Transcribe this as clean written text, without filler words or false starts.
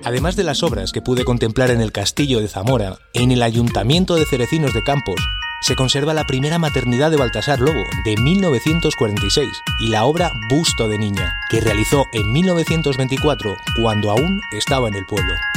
Además de las obras que pude contemplar en el Castillo de Zamora, en el Ayuntamiento de Cerecinos de Campos, se conserva la primera maternidad de Baltasar Lobo, de 1946, y la obra Busto de niña, que realizó en 1924, cuando aún estaba en el pueblo.